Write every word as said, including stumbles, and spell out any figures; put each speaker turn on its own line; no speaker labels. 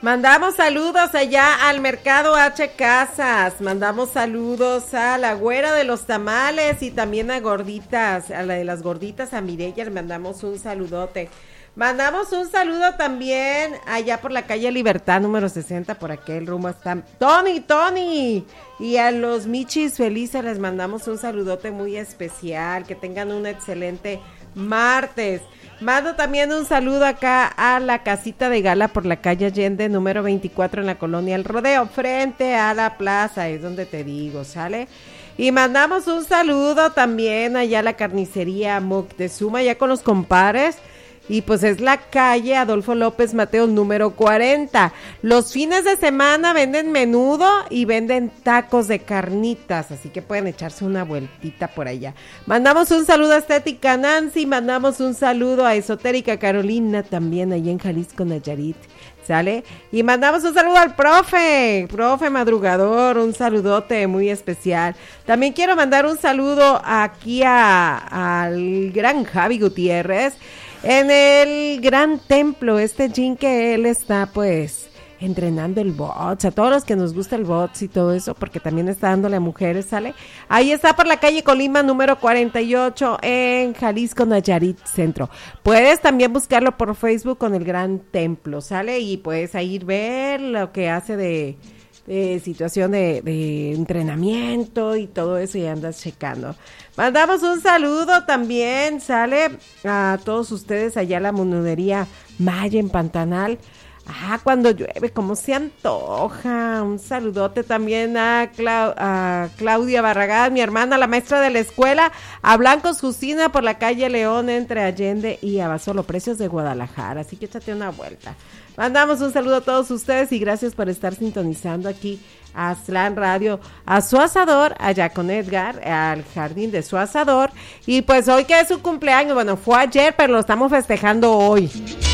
Mandamos saludos allá al Mercado H Casas, mandamos saludos a la güera de los tamales y también a Gorditas, a la de las gorditas, a Mireya, le mandamos un saludote. Mandamos un saludo también allá por la calle Libertad número sesenta, por aquel rumbo está Tony, Tony, y a los Michis felices les mandamos un saludote muy especial, que tengan un excelente martes. Mando también un saludo acá a la casita de gala por la calle Allende número veinticuatro en la colonia El Rodeo, frente a la plaza, es donde te digo, ¿sale? Y mandamos un saludo también allá a la carnicería Moctezuma, ya con los compadres. Y pues es la calle Adolfo López Mateos número cuarenta. Los fines de semana venden menudo y venden tacos de carnitas, así que pueden echarse una vueltita por allá. Mandamos un saludo a Estética Nancy, mandamos un saludo a Esotérica Carolina, también allá en Jalisco, Nayarit, ¿sale? Y mandamos un saludo al profe, profe madrugador, un saludote muy especial. También quiero mandar un saludo aquí a, al gran Javi Gutiérrez, en el gran templo, este gym que él está pues entrenando el box, a todos los que nos gusta el box y todo eso, porque también está dándole a mujeres, ¿sale? Ahí está por la calle Colima número cuarenta y ocho en Jalisco, Nayarit Centro. Puedes también buscarlo por Facebook con el gran templo, ¿sale? Y puedes ahí ver lo que hace de... de situación de, de entrenamiento y todo eso, y andas checando. Mandamos un saludo también, sale, a todos ustedes allá a la monudería Maya en Pantanal. Ah, cuando llueve, cómo se antoja. Un saludote también a, Clau- a Claudia Barragán, mi hermana, la maestra de la escuela, a Blancos Justina por la calle León entre Allende y Abasolo Precios de Guadalajara. Así que échate una vuelta. Mandamos un saludo a todos ustedes y gracias por estar sintonizando aquí a Aztlán Radio, a su asador, allá con Edgar, al jardín de su asador. Y pues hoy que es su cumpleaños, bueno, fue ayer, pero lo estamos festejando hoy.